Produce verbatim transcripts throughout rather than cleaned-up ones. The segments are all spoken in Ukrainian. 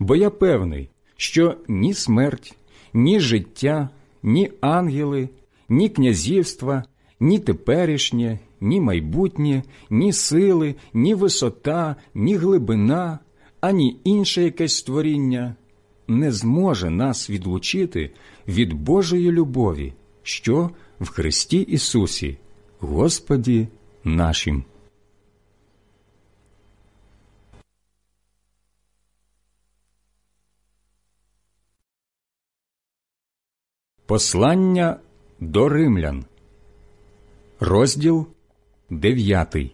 Бо я певний, що ні смерть, ні життя, ні ангели, ні князівства, ні теперішнє, ні майбутнє, ні сили, ні висота, ні глибина, ані інше якесь створіння не зможе нас відлучити від Божої любові, що в Христі Ісусі, Господі нашим. Послання до римлян, розділ дев'ятий.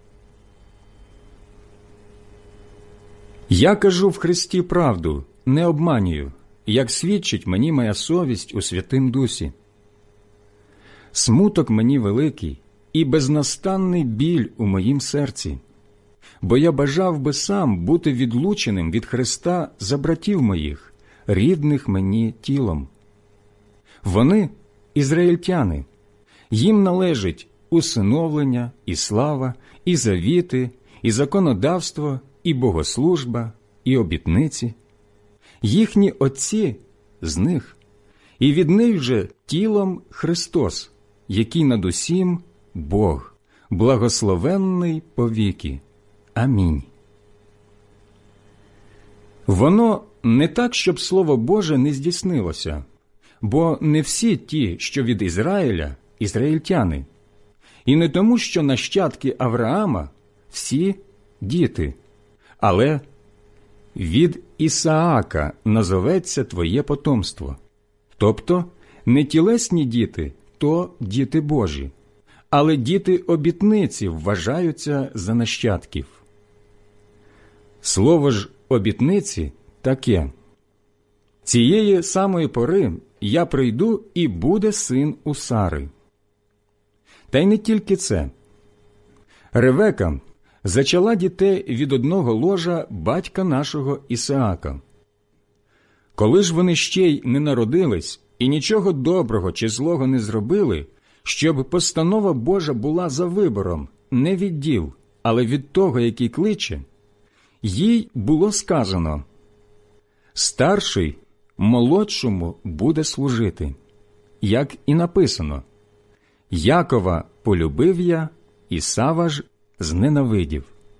Я кажу в Христі правду, не обманюю, як свідчить мені моя совість у Святим Дусі. Смуток мені великий і безнастанний біль у моїм серці, бо я бажав би сам бути відлученим від Христа за братів моїх, рідних мені тілом. Вони – ізраїльтяни, їм належить усиновлення, і слава, і завіти, і законодавство, і богослужба, і обітниці. Їхні отці з них, і від них же тілом Христос, який над усім Бог, благословенний повіки. Амінь. Воно не так, щоб Слово Боже не здійснилося, бо не всі ті, що від Ізраїля, ізраїльтяни, і не тому, що нащадки Авраама всі діти, але від Ісаака назоветься твоє потомство. Тобто не тілесні діти, то діти Божі, але діти обітниці вважаються за нащадків. Слово ж обітниці таке: цієї самої пори я прийду, і буде син у Сари. Та й не тільки це. Ревека зачала дітей від одного ложа батька нашого Ісаака. Коли ж вони ще й не народились і нічого доброго чи злого не зробили, щоб постанова Божа була за вибором не від діл, але від того, який кличе, їй було сказано: старший молодшому буде служити, як і написано: Якова полюбив я, Ісава ж зненавидів.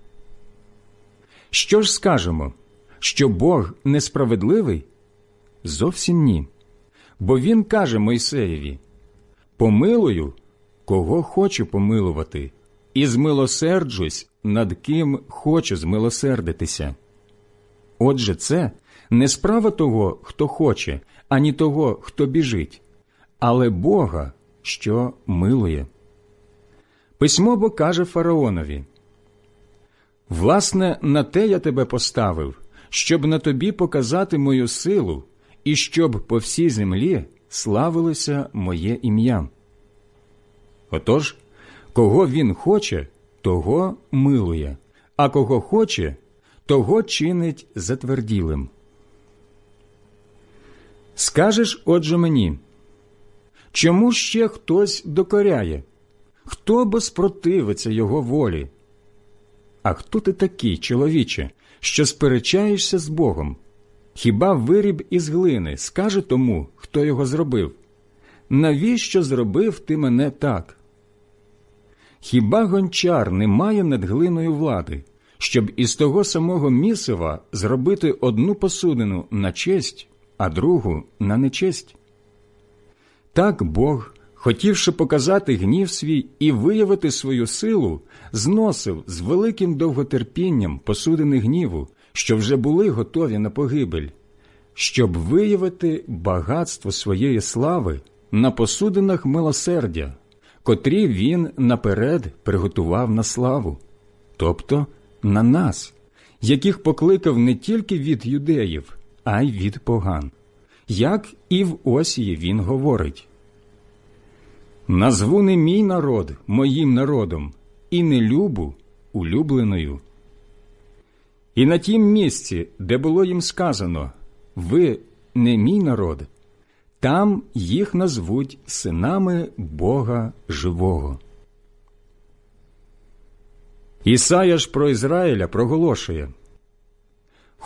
Що ж скажемо? Що Бог несправедливий? Зовсім ні. Бо Він каже Мойсеєві: «Помилую, кого хочу помилувати, і змилосерджусь, над ким хочу змилосердитися». Отже, це не справа того, хто хоче, ані того, хто біжить, але Бога, що милує. Письмо бо каже фараонові: «Власне, на те я тебе поставив, щоб на тобі показати мою силу, і щоб по всій землі славилося моє ім'я». Отож, кого він хоче, того милує, а кого хоче, того чинить затверділим. Скажеш, отже, мені: чому ще хтось докоряє? Хто бо спротивиться його волі? А хто ти такий, чоловіче, що сперечаєшся з Богом? Хіба виріб із глини скаже тому, хто його зробив: навіщо зробив ти мене так? Хіба гончар не має над глиною влади, щоб із того самого місива зробити одну посудину на честь, а другу на нечесть? Так Бог, хотівши показати гнів свій і виявити свою силу, зносив з великим довготерпінням посудини гніву, що вже були готові на погибель, щоб виявити багатство своєї слави на посудинах милосердя, котрі він наперед приготував на славу, тобто на нас, яких покликав не тільки від юдеїв, а й від поган. Як і в Осії він говорить: «Назву не мій народ моїм народом, і не любу улюбленою». І на тім місці, де було їм сказано: «Ви не мій народ», там їх назвуть синами Бога живого. Ісая ж про Ізраїля проголошує: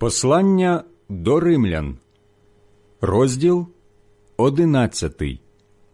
Послання до римлян, розділ одинадцятий.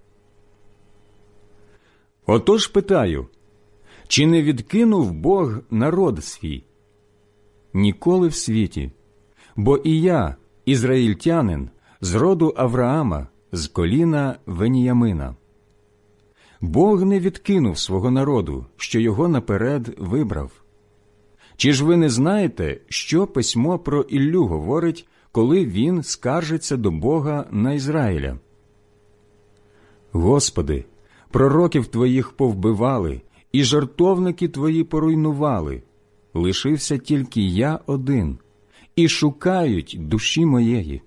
Отож питаю, чи не відкинув Бог народ свій? Ніколи в світі, бо і я, ізраїльтянин, з роду Авраама, з коліна Веніямина. Бог не відкинув свого народу, що його наперед вибрав. Чи ж ви не знаєте, що письмо про Іллю говорить, коли він скаржиться до Бога на Ізраїля? Господи, пророків Твоїх повбивали, і жертовники Твої поруйнували. Лишився тільки я один, і шукають душі моєї.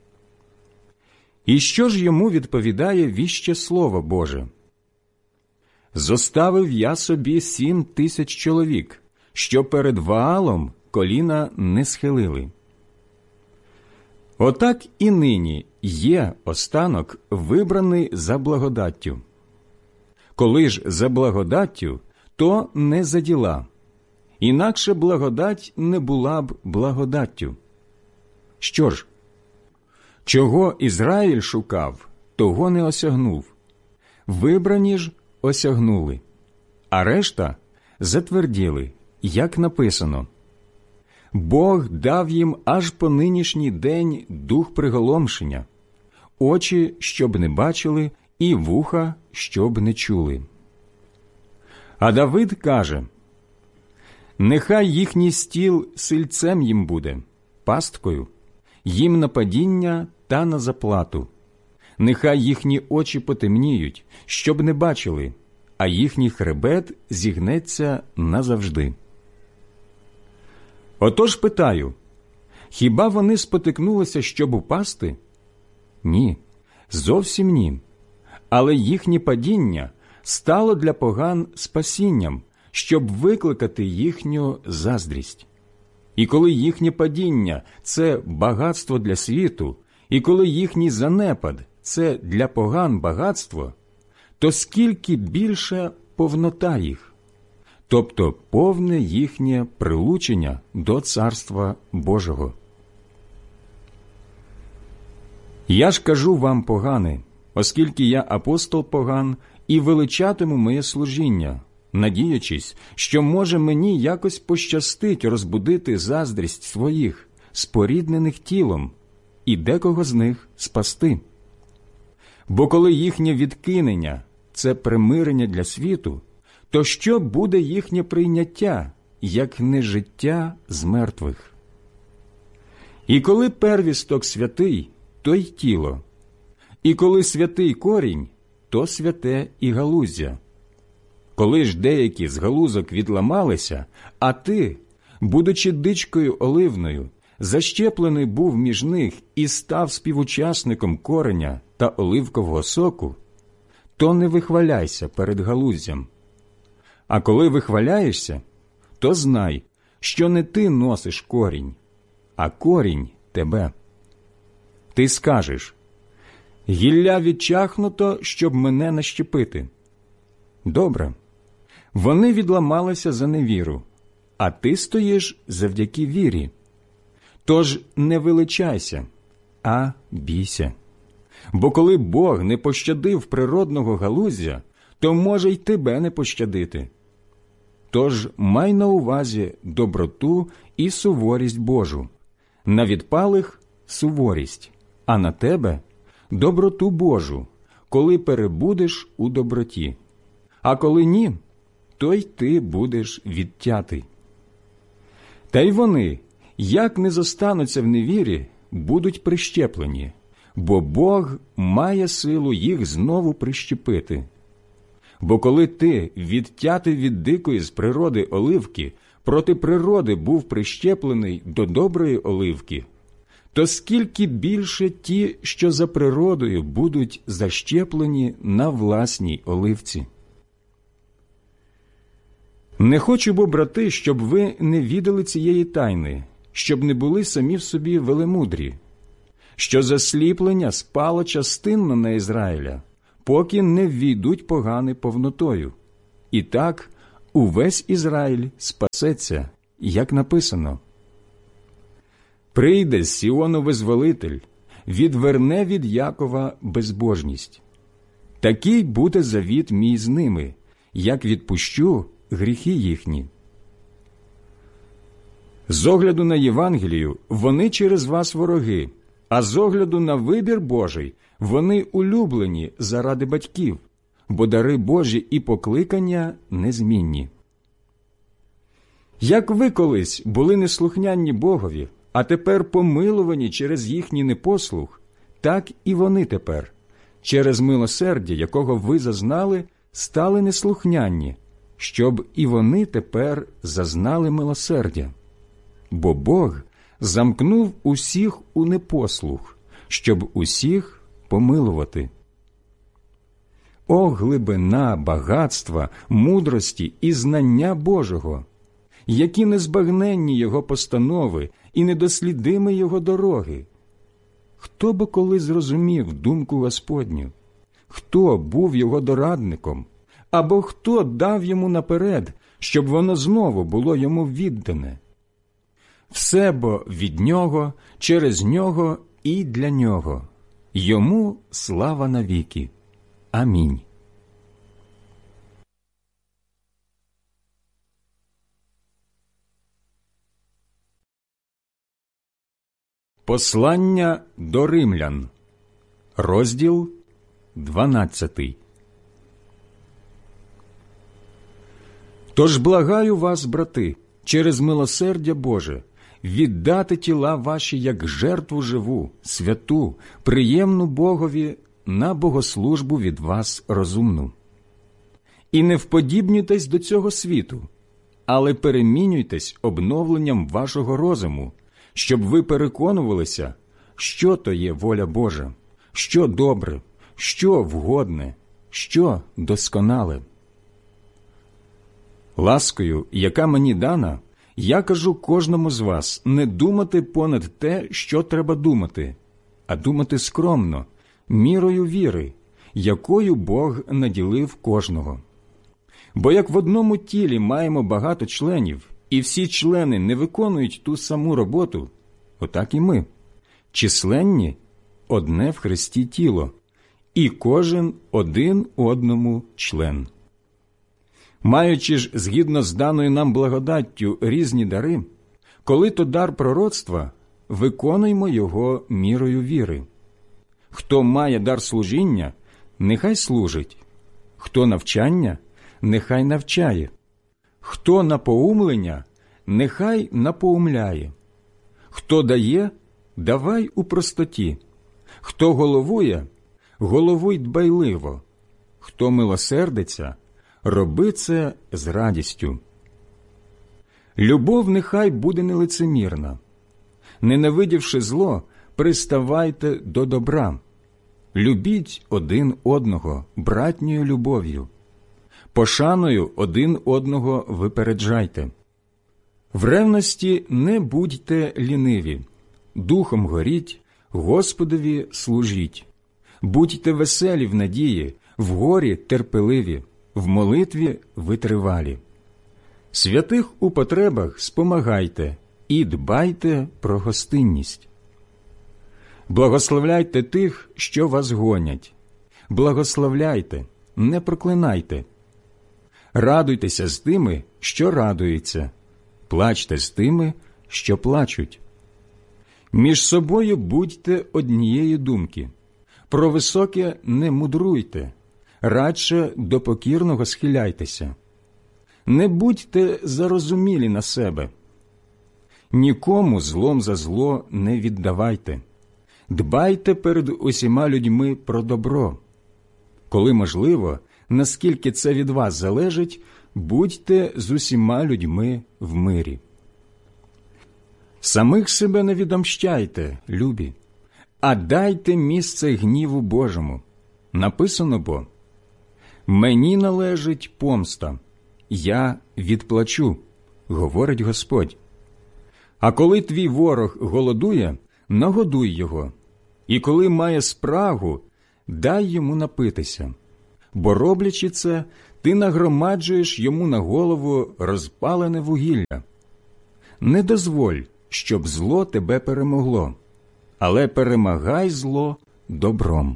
І що ж йому відповідає віще Слово Боже? Зоставив я собі сім тисяч чоловік, що перед Ваалом коліна не схилили. Отак і нині є останок, вибраний за благодаттю. Коли ж за благодаттю, то не за діла. Інакше благодать не була б благодаттю. Що ж? Чого Ізраїль шукав, того не осягнув. Вибрані ж осягнули, а решта затверділи, як написано. Бог дав їм аж по нинішній день дух приголомшення, очі, щоб не бачили, і вуха, щоб не чули. А Давид каже, нехай їхній стіл сильцем їм буде, пасткою, їм на падіння та на заплату. Нехай їхні очі потемніють, щоб не бачили, а їхній хребет зігнеться назавжди. Отож питаю, хіба вони спотикнулися, щоб упасти? Ні, зовсім ні. Але їхнє падіння стало для поган спасінням, щоб викликати їхню заздрість. І коли їхнє падіння – це багатство для світу, і коли їхній занепад – це для поган багатство, то скільки більше повнота їх, тобто повне їхнє прилучення до Царства Божого. Я ж кажу вам, погани, оскільки я апостол поган, і величатиму моє служіння, надіючись, що може мені якось пощастить розбудити заздрість своїх, споріднених тілом, і декого з них спасти. Бо коли їхнє відкинення – це примирення для світу, то що буде їхнє прийняття, як не життя з мертвих? І коли первісток святий, то й тіло, і коли святий корінь, то святе і галуздя. Коли ж деякі з галузок відламалися, а ти, будучи дичкою оливною, защеплений був між них і став співучасником кореня та оливкового соку, то не вихваляйся перед галуздям. А коли вихваляєшся, то знай, що не ти носиш корінь, а корінь тебе. Ти скажеш, гілля відчахнуто, щоб мене нащепити. Добре, вони відламалися за невіру, а ти стоїш завдяки вірі. Тож не величайся, а бійся. Бо коли Бог не пощадив природного галуздя, то може й тебе не пощадити. Тож май на увазі доброту і суворість Божу, на відпалих – суворість, а на тебе – доброту Божу, коли перебудеш у доброті. А коли ні, то й ти будеш відтятий. Та й вони, як не зостануться в невірі, будуть прищеплені, бо Бог має силу їх знову прищепити. Бо коли ти, відтятий від дикої з природи оливки, проти природи був прищеплений до доброї оливки, то скільки більше ті, що за природою будуть защеплені на власній оливці. Не хочу, бо, брати, щоб ви не відали цієї тайни, щоб не були самі в собі велемудрі, що засліплення спало частинно на Ізраїля, поки не ввійдуть погани повнотою. І так увесь Ізраїль спасеться, як написано. Прийде з Сіону визволитель, відверне від Якова безбожність. Такий буде завіт мій з ними, як відпущу гріхи їхні. З огляду на Євангелію вони через вас вороги, а з огляду на вибір Божий вони улюблені заради батьків, бо дари Божі і покликання незмінні. Як ви колись були неслухняні Богові, а тепер помилувані через їхній непослух, так і вони тепер, через милосердя, якого ви зазнали, стали неслухняні, щоб і вони тепер зазнали милосердя. Бо Бог замкнув усіх у непослух, щоб усіх помилувати. О, глибина, багатства, мудрості і знання Божого! Які незбагненні Його постанови і недослідимі Його дороги! Хто би коли зрозумів думку Господню? Хто був Його дорадником? Або хто дав Йому наперед, щоб воно знову було Йому віддане? Все бо від Нього, через Нього і для Нього. Йому слава навіки. Амінь. Послання до римлян, розділ дванадцятий. Тож благаю вас, брати, через милосердя Боже, віддати тіла ваші як жертву живу, святу, приємну Богові, на богослужбу від вас розумну. І не вподібнюйтесь до цього світу, але перемінюйтесь обновленням вашого розуму, щоб ви переконувалися, що то є воля Божа, що добре, що вгодне, що досконале. Ласкою, яка мені дана, я кажу кожному з вас не думати понад те, що треба думати, а думати скромно, мірою віри, якою Бог наділив кожного. Бо як в одному тілі маємо багато членів, і всі члени не виконують ту саму роботу, отак і ми, численні одне в Христі тіло, і кожен один одному член. Маючи ж, згідно з даною нам благодаттю, різні дари, коли то дар пророцтва, виконуймо його мірою віри. Хто має дар служіння, нехай служить, хто навчання, нехай навчає, хто напоумлення, нехай напоумляє, хто дає, давай у простоті, хто головує, головуй дбайливо, хто милосердиться, роби це з радістю. Любов нехай буде нелицемірна. Ненавидівши зло, приставайте до добра. Любіть один одного братньою любов'ю. Пошаною один одного випереджайте. В ревності не будьте ліниві, духом горіть, Господові служіть. Будьте веселі в надії, в горі терпеливі, в молитві витривалі. Святих у потребах спомагайте і дбайте про гостинність. Благословляйте тих, що вас гонять. Благословляйте, не проклинайте. Радуйтеся з тими, що радуються. Плачте з тими, що плачуть. Між собою будьте однієї думки. Про високе не мудруйте, радше до покірного схиляйтеся. Не будьте зарозумілі на себе. Нікому злом за зло не віддавайте. Дбайте перед усіма людьми про добро. Коли можливо, наскільки це від вас залежить, будьте з усіма людьми в мирі. Самих себе не відомщайте, любі, а дайте місце гніву Божому. Написано бо: «Мені належить помста, я відплачу, говорить Господь. А коли твій ворог голодує, нагодуй його, і коли має спрагу, дай йому напитися, бо, роблячи це, ти нагромаджуєш йому на голову розпалене вугілля. Не дозволь, щоб зло тебе перемогло, але перемагай зло добром.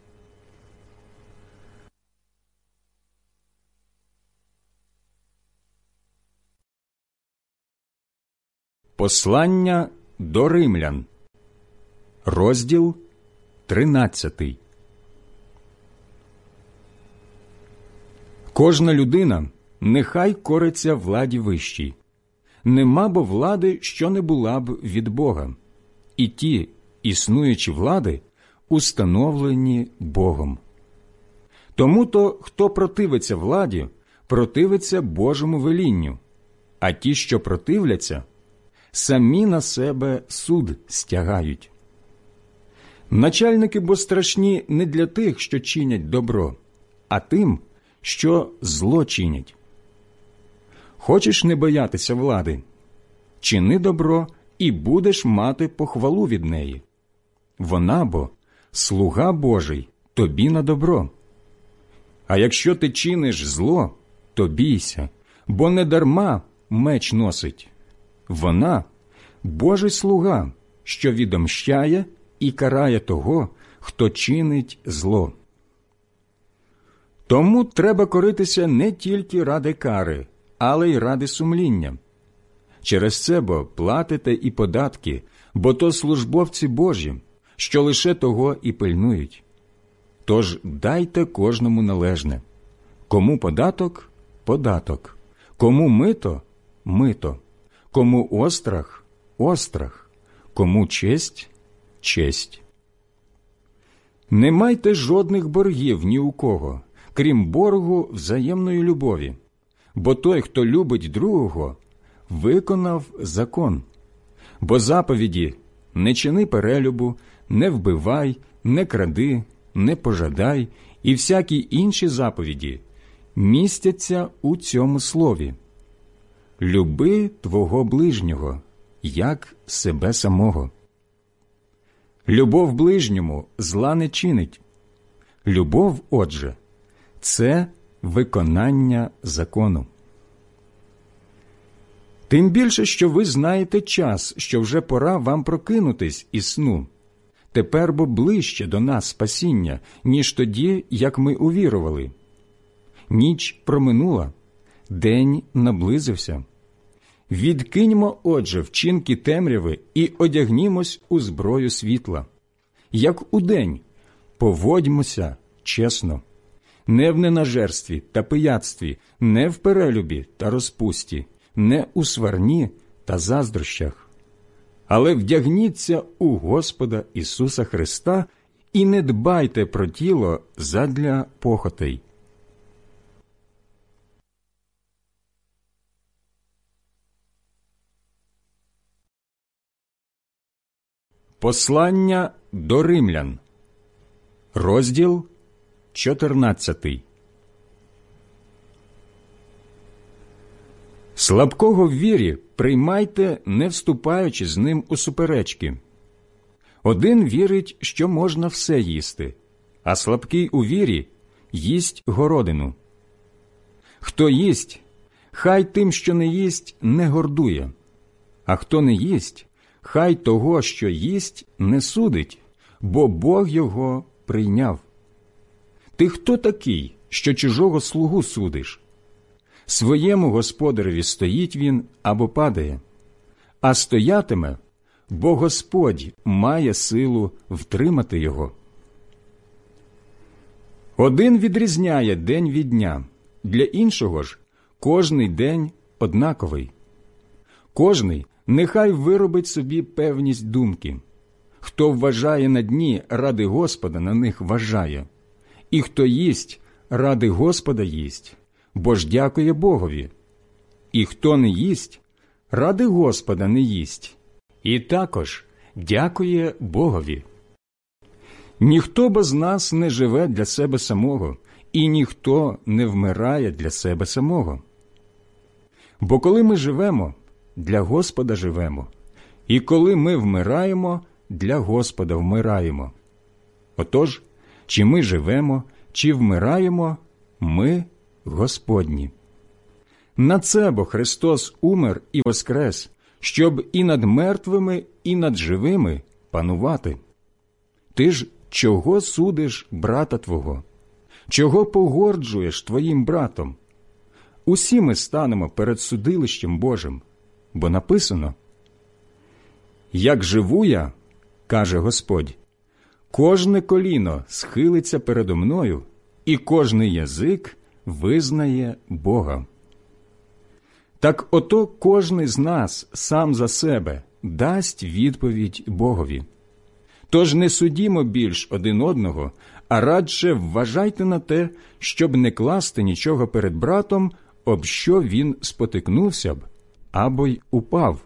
Послання до римлян, розділ тринадцятий. Кожна людина нехай кориться владі вищій. Нема бо влади, що не була б від Бога, і ті існуючі влади установлені Богом. Тому-то, хто противиться владі, противиться Божому велінню, а ті, що противляться, самі на себе суд стягають. Начальники бо страшні не для тих, що чинять добро, а тим, що зло чинять. Хочеш не боятися влади? Чини добро, і будеш мати похвалу від неї. Вона бо слуга Божий тобі на добро. А якщо ти чиниш зло, то бійся, бо не дарма меч носить. Вона – Божий слуга, що відомщає і карає того, хто чинить зло. Тому треба коритися не тільки ради кари, але й ради сумління. Через це бо платите і податки, бо то службовці Божі, що лише того і пильнують. Тож дайте кожному належне. Кому податок – податок, кому мито – мито, кому острах – острах, кому честь – честь. Не майте жодних боргів ні у кого, крім боргу взаємної любові, бо той, хто любить другого, виконав закон. Бо заповіді «не чини перелюбу», «не вбивай», «не кради», «не пожадай» і всякі інші заповіді містяться у цьому слові. «Люби твого ближнього, як себе самого». Любов ближньому зла не чинить. Любов, отже, це виконання закону. Тим більше, що ви знаєте час, що вже пора вам прокинутись із сну. Тепер бо ближче до нас спасіння, ніж тоді, як ми увірували. Ніч проминула, день наблизився. Відкиньмо, отже, вчинки темряви і одягнімось у зброю світла. Як удень, поводьмося чесно, не в ненажерстві та пияцтві, не в перелюбі та розпусті, не у сварні та заздрощах. Але вдягніться у Господа Ісуса Христа і не дбайте про тіло задля похотей. Послання до римлян, розділ чотирнадцятий. Слабкого в вірі приймайте, не вступаючи з ним у суперечки. Один вірить, що можна все їсти, а слабкий у вірі їсть городину. Хто їсть, хай тим, що не їсть, не гордує, а хто не їсть, хай того, що їсть, не судить, бо Бог його прийняв. Ти хто такий, що чужого слугу судиш? Своєму господареві стоїть він або падає, а стоятиме, бо Господь має силу втримати його. Один відрізняє день від дня, для іншого ж кожний день однаковий. Кожний нехай виробить собі певність думки. Хто вважає на дні, ради Господа на них вважає. І хто їсть, ради Господа їсть, бо ж дякує Богові. І хто не їсть, ради Господа не їсть, і також дякує Богові. Ніхто бо з нас не живе для себе самого, і ніхто не вмирає для себе самого. Бо коли ми живемо, для Господа живемо, і коли ми вмираємо, для Господа вмираємо. Отож, чи ми живемо, чи вмираємо, ми Господні. На це бо Христос умер і воскрес, щоб і над мертвими, і над живими панувати. Ти ж чого судиш брата твого? Чого погорджуєш твоїм братом? Усі ми станемо перед судилищем Божим, бо написано: «Як живу я, – каже Господь, – кожне коліно схилиться передо мною, і кожний язик визнає Бога». Так ото кожний з нас сам за себе дасть відповідь Богові. Тож не судімо більш один одного, а радше вважайте на те, щоб не класти нічого перед братом, об що він спотикнувся б, або й упав.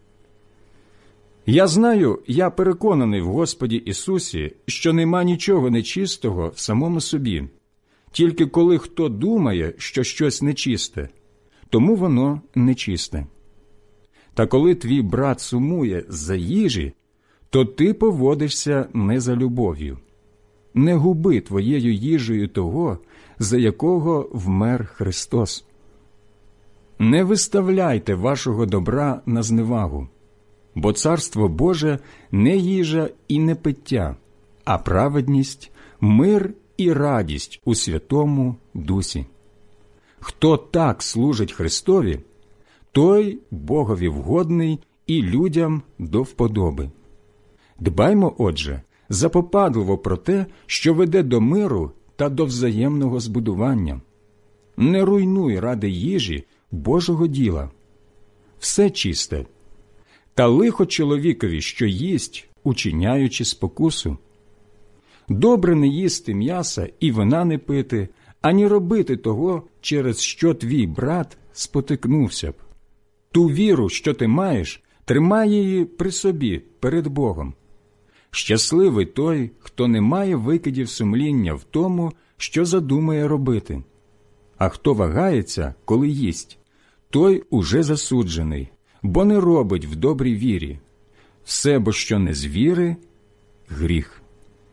Я знаю, я переконаний в Господі Ісусі, що нема нічого нечистого в самому собі, тільки коли хто думає, що щось нечисте, тому воно нечисте. Та коли твій брат сумує за їжі, то ти поводишся не за любов'ю. Не губи твоєю їжею того, за якого вмер Христос. Не виставляйте вашого добра на зневагу, бо Царство Боже не їжа і не пиття, а праведність, мир і радість у Святому Дусі. Хто так служить Христові, той Богові вгодний і людям до вподоби. Дбаймо, отже, запопадливо про те, що веде до миру та до взаємного збудування. Не руйнуй ради їжі Божого діла. Все чисте. Та лихо чоловікові, що їсть, учиняючи спокусу. Добре не їсти м'яса і вина не пити, ані робити того, через що твій брат спотикнувся б. Ту віру, що ти маєш, тримай її при собі перед Богом. Щасливий той, хто не має викидів сумління в тому, що задумає робити. А хто вагається, коли їсть, той уже засуджений, бо не робить в добрій вірі. Все, бо що не з віри – гріх.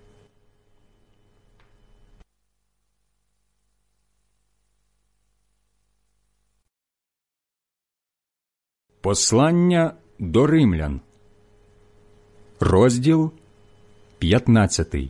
Послання до римлян, розділ п'ятнадцятий.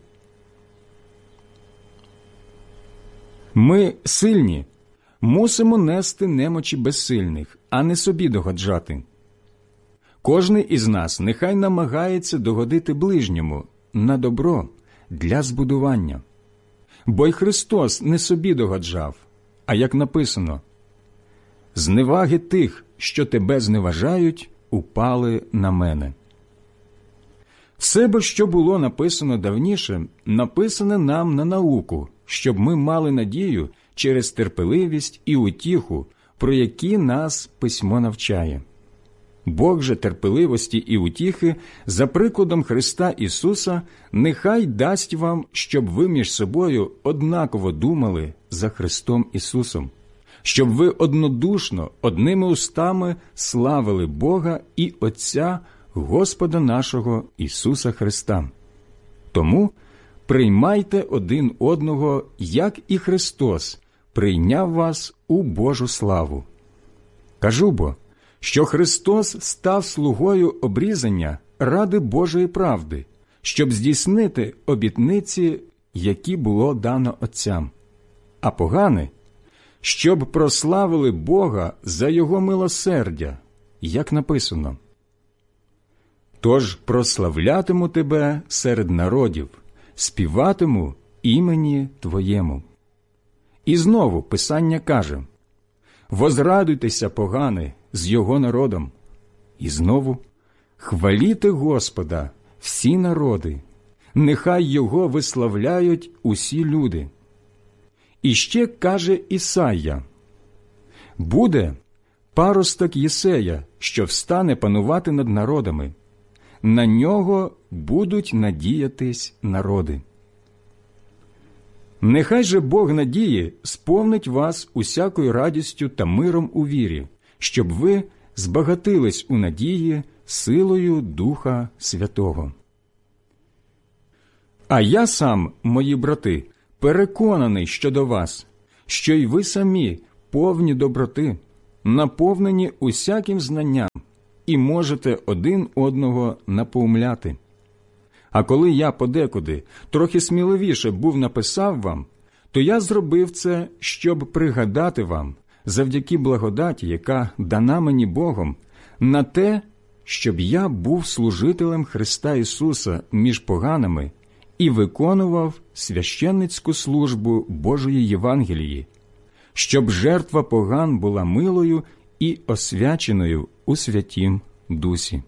Ми, сильні, мусимо нести немочі безсильних, а не собі догоджати. Кожний із нас нехай намагається догодити ближньому на добро для збудування. Бо й Христос не собі догоджав, а як написано: «Зневаги тих, що тебе зневажають, упали на мене». Все, бо що було написано давніше, написане нам на науку, щоб ми мали надію через терпеливість і утіху, про які нас письмо навчає. Бог же терпеливості і утіхи за прикладом Христа Ісуса нехай дасть вам, щоб ви між собою однаково думали за Христом Ісусом, щоб ви однодушно, одними устами славили Бога і Отця Господа нашого Ісуса Христа. Тому приймайте один одного, як і Христос прийняв вас у Божу славу. Кажу бо, що Христос став слугою обрізання ради Божої правди, щоб здійснити обітниці, які було дано отцям, а погани, щоб прославили Бога за Його милосердя, як написано: «Тож прославлятиму тебе серед народів, співатиму імені Твоєму». І знову Писання каже: «Возрадуйтеся, погани, з Його народом». І знову: «Хваліте Господа, всі народи, нехай Його виславляють усі люди». І ще каже Ісайя: «Буде паросток Єсея, що встане панувати над народами. На нього будуть надіятись народи». Нехай же Бог надії сповнить вас усякою радістю та миром у вірі, щоб ви збагатились у надії силою Духа Святого. А я сам, мої брати, переконаний щодо вас, що й ви самі повні доброти, наповнені усяким знанням, і можете один одного напоумляти. А коли я подекуди трохи сміливіше був написав вам, то я зробив це, щоб пригадати вам, завдяки благодаті, яка дана мені Богом, на те, щоб я був служителем Христа Ісуса між поганими і виконував священницьку службу Божої Євангелії, щоб жертва поган була милою і освяченою у Святім Дусі.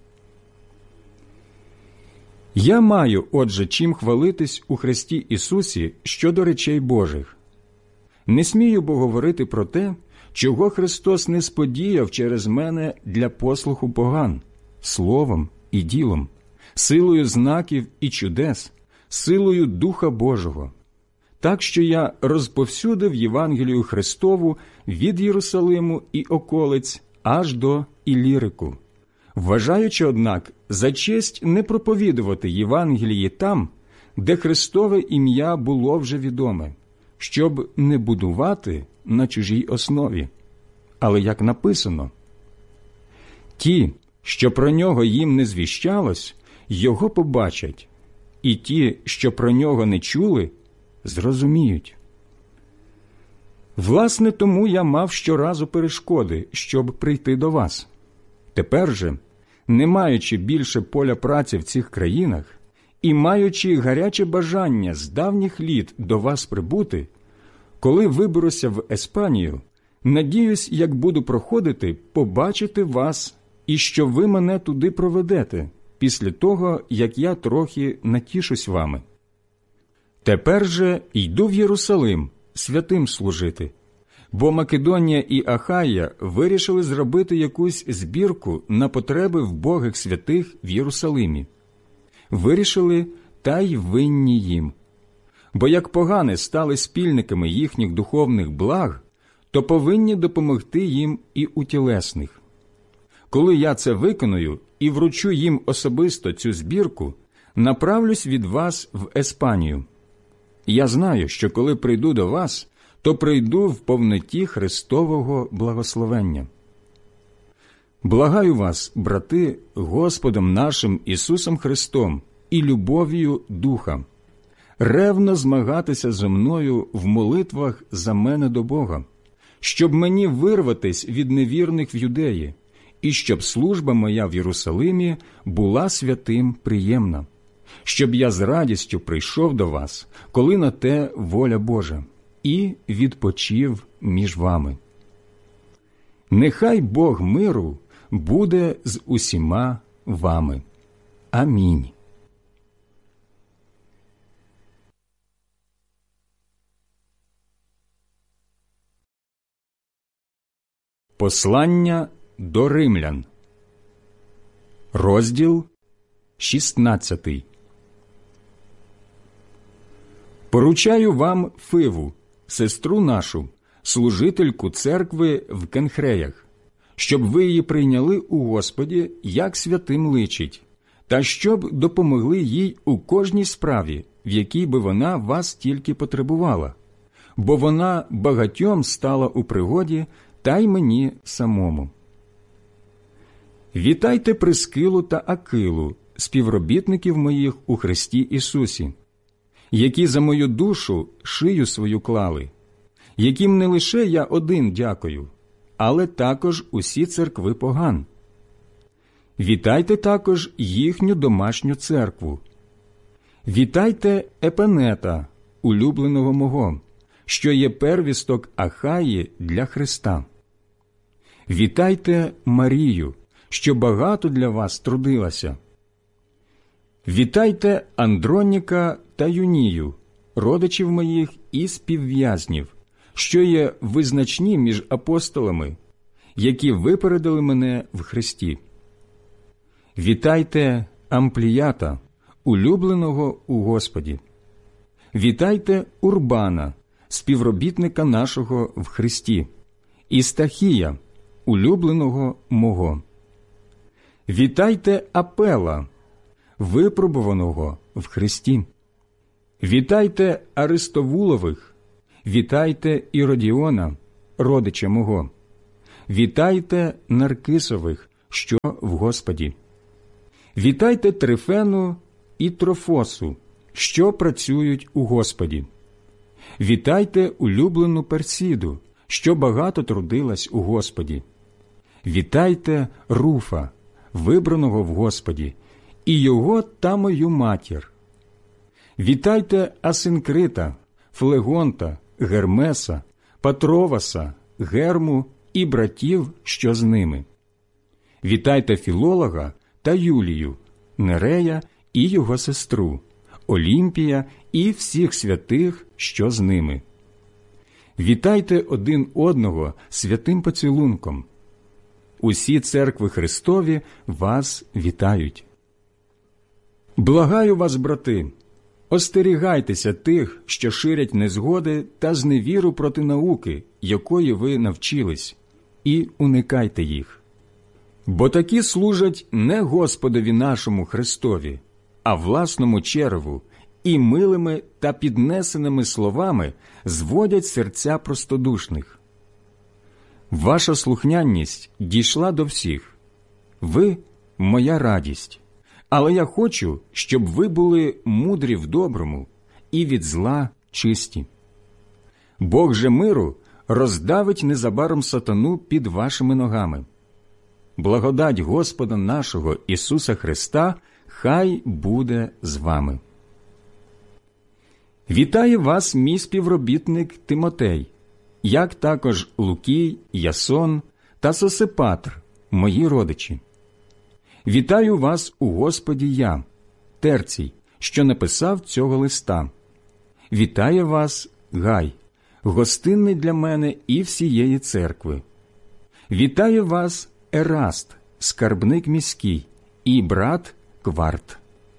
Я маю, отже, чим хвалитись у Христі Ісусі щодо речей Божих. Не смію бо говорити про те, чого Христос не сподіяв через мене для послуху поган, словом і ділом, силою знаків і чудес, силою Духа Божого. Так що я розповсюдив Євангелію Христову від Єрусалиму і околиць аж до Ілірику, вважаючи, однак, за честь не проповідувати Євангелії там, де Христове ім'я було вже відоме, щоб не будувати на чужій основі. Але як написано, ті, що про нього їм не звіщалось, його побачать, і ті, що про нього не чули, зрозуміють. Власне, тому я мав щоразу перешкоди, щоб прийти до вас. Тепер же, не маючи більше поля праці в цих країнах і маючи гаряче бажання з давніх літ до вас прибути, коли виберуся в Еспанію, надіюсь, як буду проходити, побачити вас і що ви мене туди проведете, після того, як я трохи натішусь вами. Тепер же йду в Єрусалим святим служити, бо Македонія і Ахая вирішили зробити якусь збірку на потреби вбогих святих в Єрусалимі. Вирішили, та й винні їм. Бо як погани стали спільниками їхніх духовних благ, то повинні допомогти їм і у тілесних. Коли я це виконую і вручу їм особисто цю збірку, направлюсь від вас в Еспанію. Я знаю, що коли прийду до вас, то прийду в повноті Христового благословення. Благаю вас, брати, Господом нашим Ісусом Христом і любов'ю Духа, ревно змагатися зо мною в молитвах за мене до Бога, щоб мені вирватись від невірних в Юдеї, і щоб служба моя в Єрусалимі була святим приємна, щоб я з радістю прийшов до вас, коли на те воля Божа, і відпочив між вами. Нехай Бог миру буде з усіма вами. Амінь. Послання до римлян. Розділ шістнадцятий. Поручаю вам Фиву, сестру нашу, служительку церкви в Кенхреях, щоб ви її прийняли у Господі, як святим личить, та щоб допомогли їй у кожній справі, в якій би вона вас тільки потребувала, бо вона багатьом стала у пригоді, та й мені самому. Вітайте Прискилу та Акилу, співробітників моїх у Христі Ісусі, які за мою душу шию свою клали, яким не лише я один дякую, але також усі церкви поган. Вітайте також їхню домашню церкву. Вітайте Епенета, улюбленого мого, що є первісток Ахаї для Христа. Вітайте Марію, що багато для вас трудилася. Вітайте Андроніка та Юнію, родичів моїх і співв'язнів, що є визначні між апостолами, які випередили мене в Христі. Вітайте Ампліята, улюбленого у Господі. Вітайте Урбана, співробітника нашого в Христі, і Стахія, улюбленого мого. Вітайте Апела, випробуваного в Христі. Вітайте Аристовулових, вітайте Іродіона, родича мого. Вітайте Наркисових, що в Господі. Вітайте Трифену і Трофосу, що працюють у Господі. Вітайте улюблену Персіду, що багато трудилась у Господі. Вітайте Руфа, вибраного в Господі, і його та мою матір. Вітайте Асинкрита, Флегонта, Гермеса, Патроваса, Герму і братів, що з ними. Вітайте Філолога та Юлію, Нерея і його сестру, Олімпія і всіх святих, що з ними. Вітайте один одного святим поцілунком. Усі церкви Христові вас вітають. Благаю вас, брати, остерігайтеся тих, що ширять незгоди та зневіру проти науки, якої ви навчились, і уникайте їх. Бо такі служать не Господові нашому Христові, а власному череву, і милими та піднесеними словами зводять серця простодушних. Ваша слухняність дійшла до всіх. Ви – моя радість. Але я хочу, щоб ви були мудрі в доброму і від зла чисті. Бог же миру роздавить незабаром сатану під вашими ногами. Благодать Господа нашого Ісуса Христа хай буде з вами. Вітає вас мій співробітник Тимотей, як також Лукій, Ясон та Сосипатр, мої родичі. Вітаю вас у Господі я, Терцій, що написав цього листа. Вітає вас Гай, гостинний для мене і всієї церкви. Вітає вас Ераст, скарбник міський, і брат Кварт.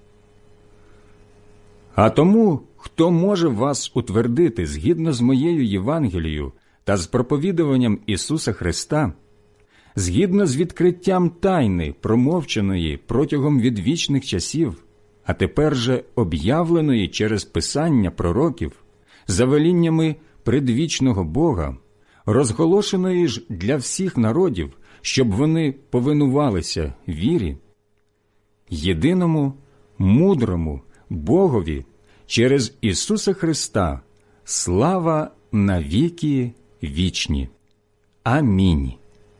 А тому, хто може вас утвердити згідно з моєю Євангелією та з проповідуванням Ісуса Христа, згідно з відкриттям тайни, промовчаної протягом відвічних часів, а тепер же об'явленої через писання пророків, за веліннями предвічного Бога, розголошеної ж для всіх народів, щоб вони повинувалися вірі, єдиному, мудрому Богові через Ісуса Христа слава навіки вічні. Амінь.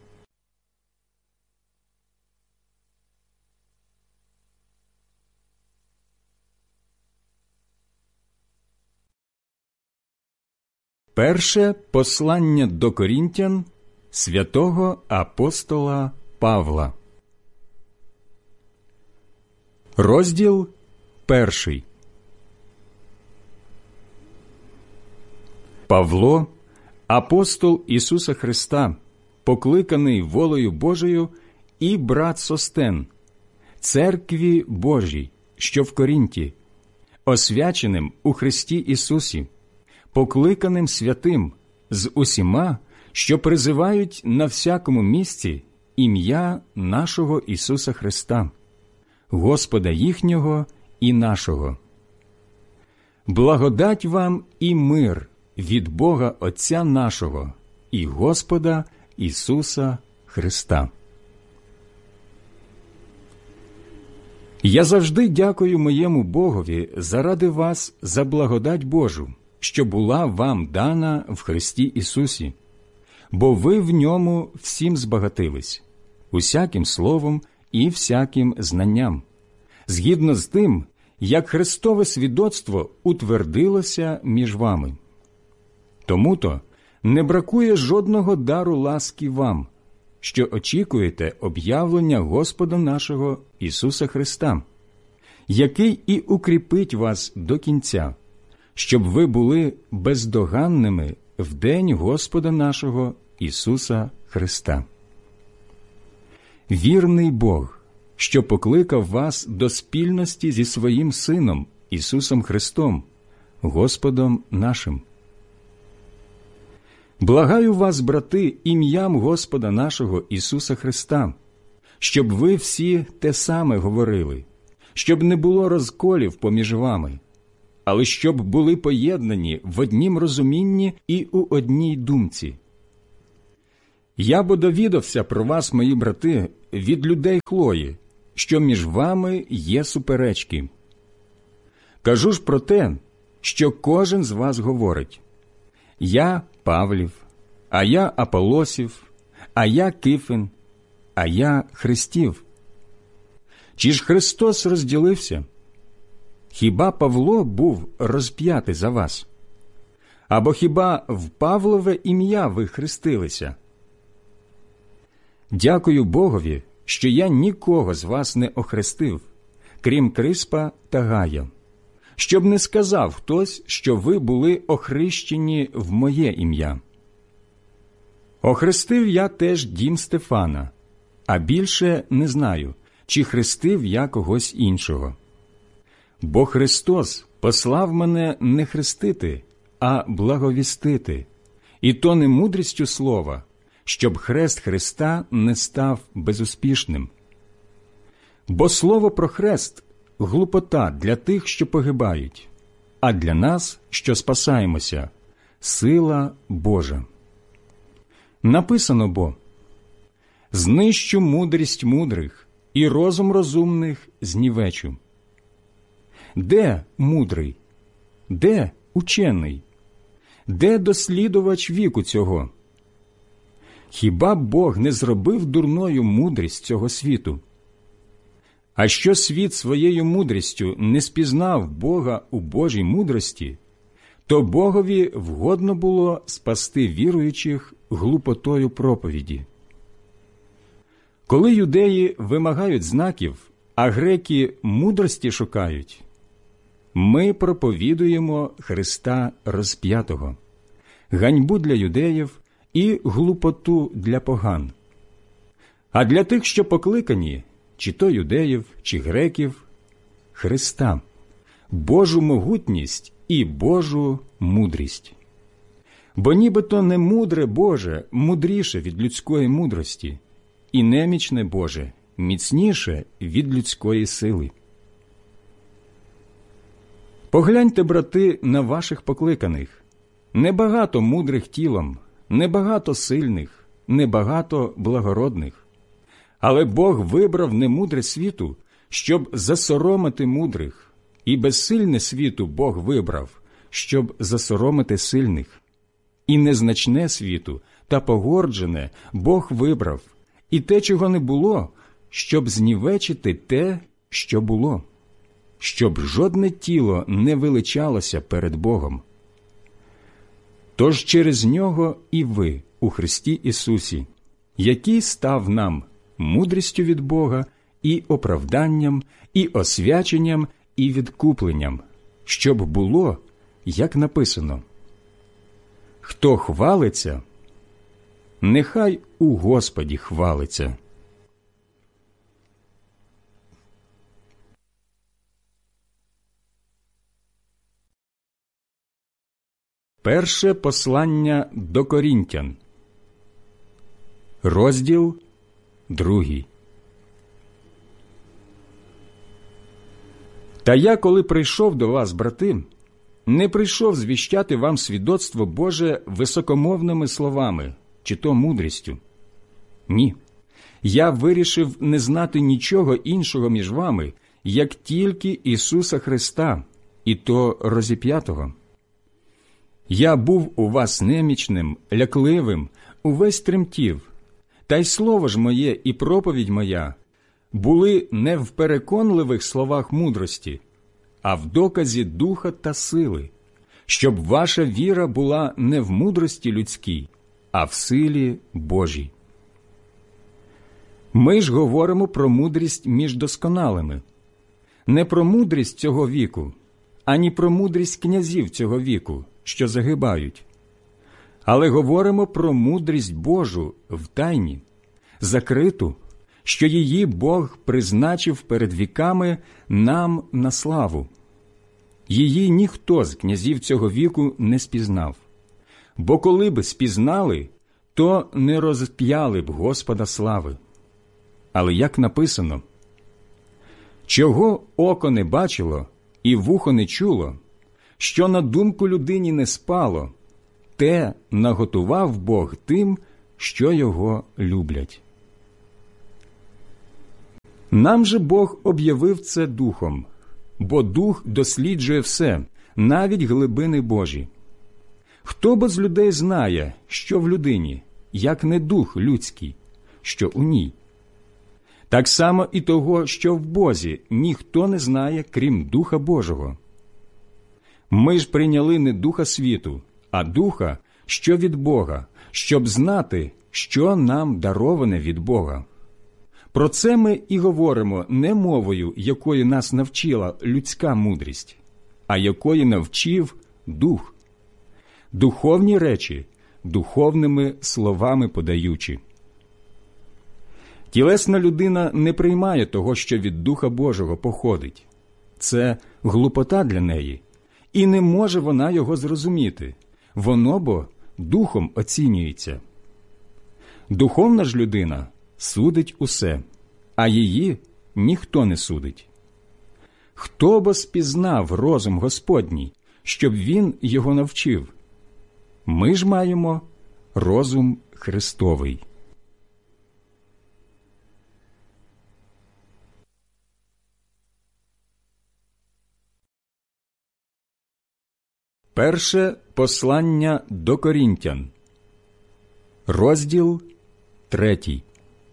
Перше послання до Корінтян святого апостола Павла. Розділ перший. Павло, апостол Ісуса Христа, покликаний волею Божою, і брат Состен, церкві Божій, що в Корінті, освяченим у Христі Ісусі, покликаним святим з усіма, що призивають на всякому місці ім'я нашого Ісуса Христа, Господа їхнього і нашого. Благодать вам і мир від Бога Отця нашого і Господа Ісуса Христа. Я завжди дякую моєму Богові заради вас за благодать Божу, що була вам дана в Христі Ісусі, бо ви в ньому всім збагатились, усяким словом і всяким знанням, згідно з тим, як Христове свідоцтво утвердилося між вами. Тому-то не бракує жодного дару ласки вам, що очікуєте об'явлення Господа нашого Ісуса Христа, який і укріпить вас до кінця, щоб ви були бездоганними в день Господа нашого Ісуса Христа. Вірний Бог, що покликав вас до спільності зі Своїм Сином Ісусом Христом, Господом нашим. Благаю вас, брати, ім'ям Господа нашого Ісуса Христа, щоб ви всі те саме говорили, щоб не було розколів поміж вами, але щоб були поєднані в однім розумінні і у одній думці. Я бо довідався про вас, мої брати, від людей Хлої, що між вами є суперечки. Кажу ж про те, що кожен з вас говорить: я Павлів, а я Аполосів, а я Кифин, а я Христів. Чи ж Христос розділився? Хіба Павло був розп'ятий за вас? Або хіба в Павлове ім'я ви хрестилися? Дякую Богові, що я нікого з вас не охрестив, крім Криспа та Гая, щоб не сказав хтось, що ви були охрещені в моє ім'я. Охрестив я теж дім Стефана, а більше не знаю, чи хрестив я когось іншого. Бо Христос послав мене не хрестити, а благовістити, і то не мудрістю слова, щоб хрест Христа не став безуспішним. Бо слово про хрест – глупота для тих, що погибають, а для нас, що спасаємося, сила Божа. Написано бо: «Знищу мудрість мудрих, і розум розумних знівечу». Де мудрий? Де учений? Де дослідувач віку цього? Хіба Бог не зробив дурною мудрість цього світу? А що світ своєю мудрістю не спізнав Бога у Божій мудрості, то Богові вгодно було спасти віруючих глупотою проповіді. Коли юдеї вимагають знаків, а греки мудрості шукають, ми проповідуємо Христа розп'ятого, ганьбу для юдеїв і глупоту для поган. А для тих, що покликані, чи то юдеїв, чи греків, Христа, Божу могутність і Божу мудрість. Бо нібито не мудре Боже мудріше від людської мудрості, і немічне Боже міцніше від людської сили. Погляньте, брати, на ваших покликаних. Небагато мудрих тілом, небагато сильних, небагато благородних. Але Бог вибрав немудре світу, щоб засоромити мудрих, і безсильне світу Бог вибрав, щоб засоромити сильних. І незначне світу та погорджене Бог вибрав, і те, чого не було, щоб знівечити те, що було, щоб жодне тіло не величалося перед Богом. Тож через нього і ви у Христі Ісусі, який став нам мудрістю від Бога і оправданням, і освяченням, і відкупленням, щоб було, як написано: «Хто хвалиться, нехай у Господі хвалиться». Перше послання до Корінтян, розділ другий. Та я, коли прийшов до вас, брати, не прийшов звіщати вам свідоцтво Боже високомовними словами, чи то мудрістю. Ні, я вирішив не знати нічого іншого між вами, як тільки Ісуса Христа, і то розіп'ятого. Я був у вас немічним, лякливим, увесь тремтів, та й слово ж моє і проповідь моя були не в переконливих словах мудрості, а в доказі духа та сили, щоб ваша віра була не в мудрості людській, а в силі Божій. Ми ж говоримо про мудрість між досконалими, не про мудрість цього віку, ані про мудрість князів цього віку, що загибають, але говоримо про мудрість Божу в тайні, закриту, що її Бог призначив перед віками нам на славу. Її ніхто з князів цього віку не спізнав, бо коли б спізнали, то не розп'яли б Господа слави. Але як написано: «Чого око не бачило і вухо не чуло, що на думку людині не спало, те наготував Бог тим, що його люблять». Нам же Бог об'явив це Духом, бо Дух досліджує все, навіть глибини Божі. Хто бо з людей знає, що в людині, як не дух людський, що у ній? Так само і того, що в Бозі, ніхто не знає, крім Духа Божого. Ми ж прийняли не духа світу, а Духа, що від Бога, щоб знати, що нам дароване від Бога. Про це ми і говоримо не мовою, якою нас навчила людська мудрість, а якої навчив Дух. Духовні речі, духовними словами подаючи. Тілесна людина не приймає того, що від Духа Божого походить. Це глупота для неї, і не може вона його зрозуміти. Воно бо Духом оцінюється. Духовна ж людина судить усе, а її ніхто не судить. Хто бо спізнав розум Господній, щоб він його навчив? Ми ж маємо розум Христовий. Перше послання до Корінтян, розділ третій.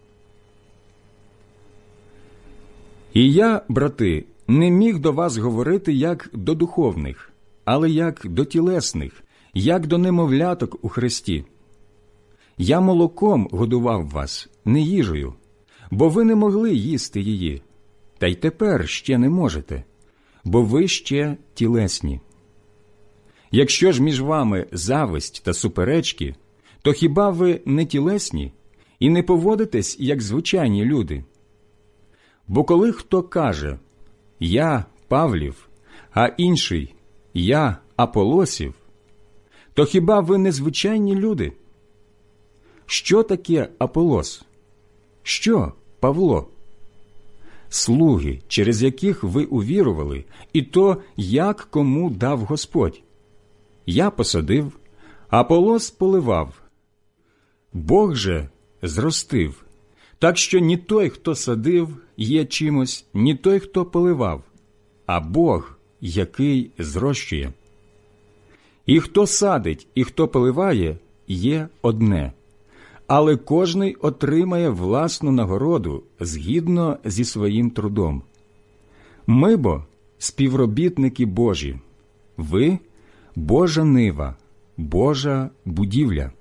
І я, брати, не міг до вас говорити як до духовних, але як до тілесних, як до немовляток у Христі. Я молоком годував вас, не їжею, бо ви не могли їсти її, та й тепер ще не можете, бо ви ще тілесні. Якщо ж між вами зависть та суперечки, то хіба ви не тілесні і не поводитесь, як звичайні люди? Бо коли хто каже «Я Павлів», а інший «Я Аполосів», то хіба ви не звичайні люди? Що таке Аполос? Що Павло? Слуги, через яких ви увірували, і то, як кому дав Господь. Я посадив, Аполос поливав. Бог же зростив, так що ні той, хто садив, є чимось, ні той, хто поливав, а Бог, який зрощує. І хто садить, і хто поливає, є одне, але кожний отримає власну нагороду згідно зі своїм трудом. Ми бо співробітники Божі, ви – Божа нива, Божа будівля.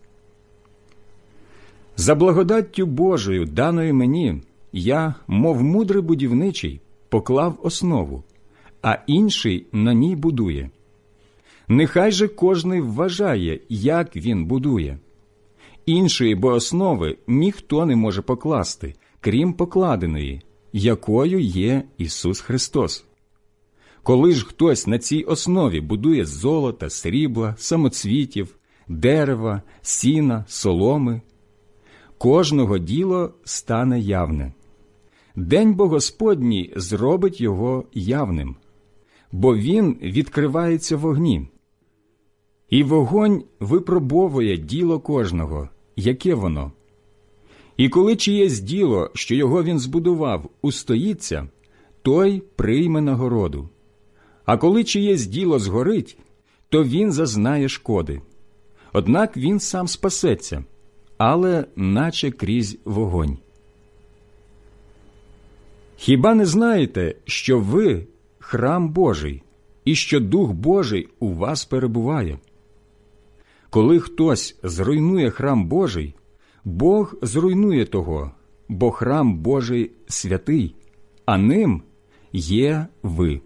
За благодаттю Божою, даною мені, я, мов мудрий будівничий, поклав основу, а інший на ній будує. Нехай же кожний вважає, як він будує. Іншої бо основи ніхто не може покласти, крім покладеної, якою є Ісус Христос. Коли ж хтось на цій основі будує з золота, срібла, самоцвітів, дерева, сіна, соломи, кожного діло стане явне. День бо Господній зробить його явним, бо він відкривається в огні. І вогонь випробовує діло кожного, яке воно. І коли чиєсь діло, що його він збудував, устоїться, той прийме нагороду. А коли чиєсь діло згорить, то він зазнає шкоди. Однак він сам спасеться, але наче крізь вогонь. Хіба не знаєте, що ви – храм Божий, і що Дух Божий у вас перебуває? Коли хтось зруйнує храм Божий, Бог зруйнує того, бо храм Божий святий, а ним є ви.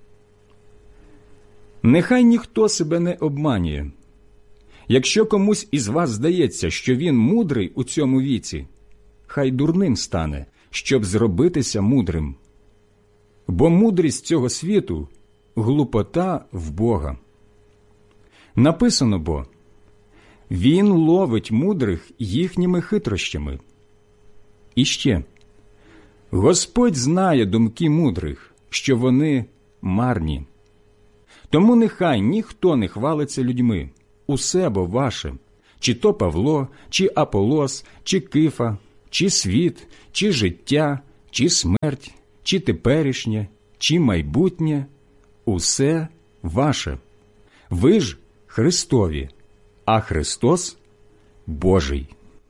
Нехай ніхто себе не обманює. Якщо комусь із вас здається, що він мудрий у цьому віці, хай дурним стане, щоб зробитися мудрим. Бо мудрість цього світу – глупота в Бога. Написано бо, «Він ловить мудрих їхніми хитрощами». І ще, «Господь знає думки мудрих, що вони марні». Тому нехай ніхто не хвалиться людьми, усе бо ваше, чи то Павло, чи Аполос, чи Кифа, чи світ, чи життя, чи смерть, чи теперішнє, чи майбутнє – усе ваше. Ви ж Христові, а Христос – Божий.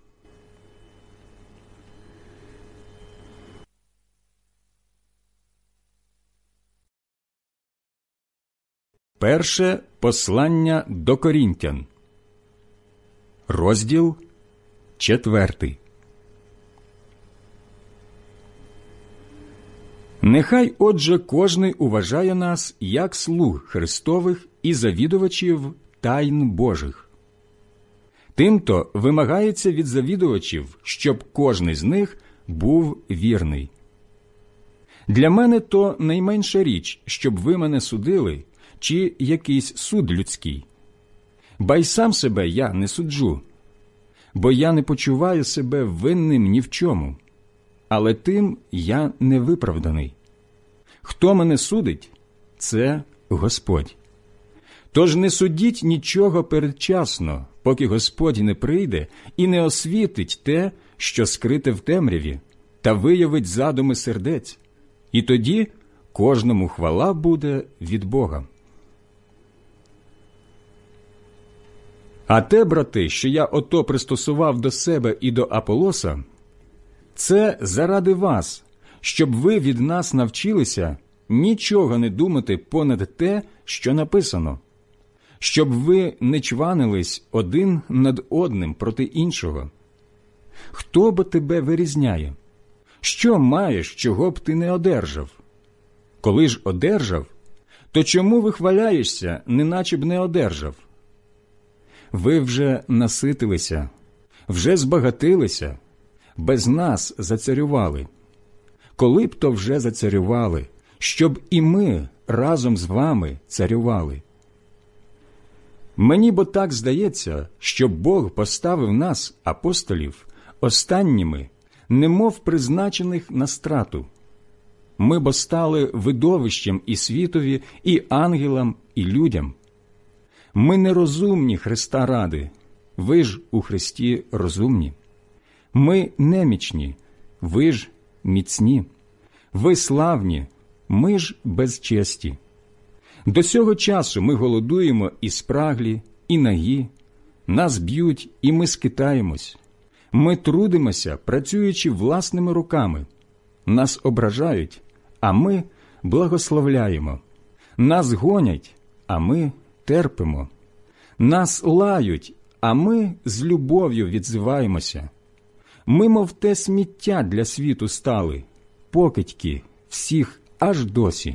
Перше послання до Корінтян, розділ четвертий. Нехай, отже, кожний уважає нас як слуг Христових і завідувачів тайн Божих. Тимто вимагається від завідувачів, щоб кожний з них був вірний. Для мене то найменша річ, щоб ви мене судили, чи якийсь суд людський. Ба й сам себе я не суджу, бо я не почуваю себе винним ні в чому, але тим я не виправданий. Хто мене судить, це Господь. Тож не судіть нічого передчасно, поки Господь не прийде і не освітить те, що скрите в темряві, та виявить задуми сердець, і тоді кожному хвала буде від Бога. А те, брати, що я ото пристосував до себе і до Аполоса, це заради вас, щоб ви від нас навчилися нічого не думати понад те, що написано, щоб ви не чванились один над одним проти іншого. Хто бо тебе вирізняє? Що маєш, чого б ти не одержав? Коли ж одержав, то чому вихваляєшся, неначе б не одержав? Ви вже наситилися, вже збагатилися, без нас зацарювали. Коли б то вже зацарювали, щоб і ми разом з вами царювали. Мені бо так здається, що Бог поставив нас, апостолів, останніми, немов призначених на страту. Ми бо стали видовищем і світові, і ангелам, і людям. Ми нерозумні Христа ради, ви ж у Христі розумні. Ми немічні, ви ж міцні. Ви славні, ми ж безчесті. До сього часу ми голодуємо і спраглі, і нагі, нас б'ють, і ми скитаємось. Ми трудимося, працюючи власними руками. Нас ображають, а ми благословляємо. Нас гонять, а ми терпимо. Нас лають, а ми з любов'ю відзиваємося. Ми, мов те сміття для світу стали, покидьки всіх аж досі.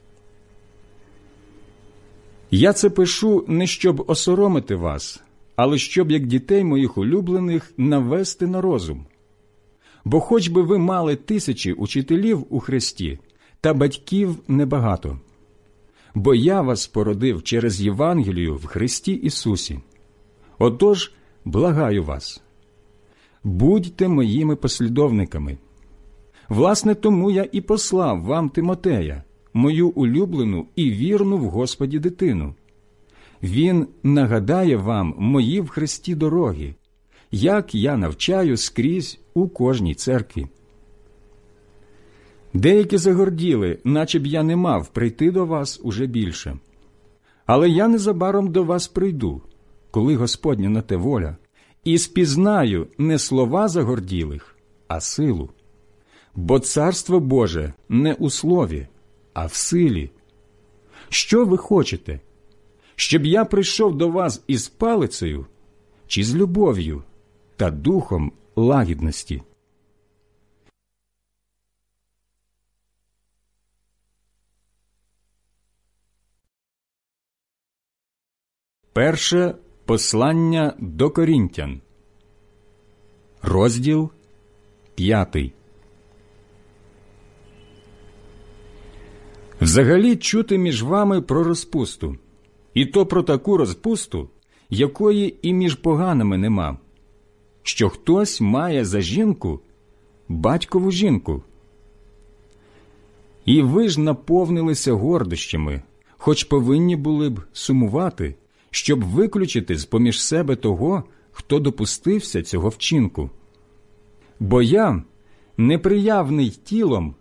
Я це пишу не щоб осоромити вас, але щоб, як дітей моїх улюблених, навести на розум. Бо хоч би ви мали тисячі учителів у Христі, та батьків небагато. Бо я вас породив через Євангелію в Христі Ісусі. Отож, благаю вас, будьте моїми послідовниками. Власне, тому я і послав вам Тимотея, мою улюблену і вірну в Господі дитину. Він нагадає вам мої в Христі дороги, як я навчаю скрізь у кожній церкві. Деякі загорділи, наче б я не мав прийти до вас уже більше. Але я незабаром до вас прийду, коли Господня на те воля, і спізнаю не слова загорділих, а силу. Бо Царство Боже не у слові, а в силі. Що ви хочете? Щоб я прийшов до вас із палицею, чи з любов'ю та духом лагідності? Перше послання до Корінтян, розділ п'ятий. Взагалі чути між вами про розпусту, і то про таку розпусту, якої і між поганими нема, що хтось має за жінку батькову жінку. І ви ж наповнилися гордощами, хоч повинні були б сумувати, щоб виключити з-поміж себе того, хто допустився цього вчинку. Бо я неприявний тілом